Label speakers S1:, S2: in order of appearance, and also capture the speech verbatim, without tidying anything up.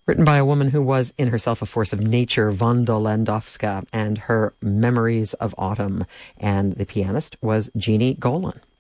S1: Written by a woman who was in herself a force of nature, Wanda Landowska, and her Memories of Autumn. And the pianist was Jeannie Golan.